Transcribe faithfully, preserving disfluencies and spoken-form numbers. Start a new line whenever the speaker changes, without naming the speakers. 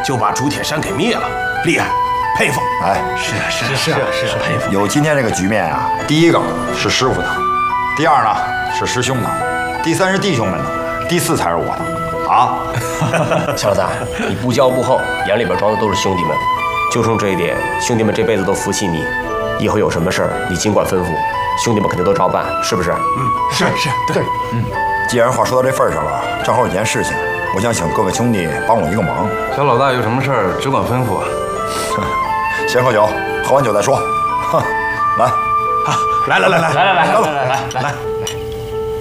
就把竹铁山给灭了，厉害，佩服！
哎，
是啊是啊是啊是啊，佩服。
有今天这个局面啊，第一个是师傅的，第二呢是师兄的，第三是弟兄们的，第四才是我的啊！
小老大，你不骄不横，眼里边装的都是兄弟们。就冲这一点，兄弟们这辈子都服气你。以后有什么事儿，你尽管吩咐，兄弟们肯定都照办，是不是？
嗯，是是，对，
嗯。既然话说到这份上了，正好有件事情，我想请各位兄弟帮我一个忙。
小老大有什么事儿，只管吩咐啊。
先喝酒，喝完酒再说。哼，来，
好，来来来来
来来来来来来来来。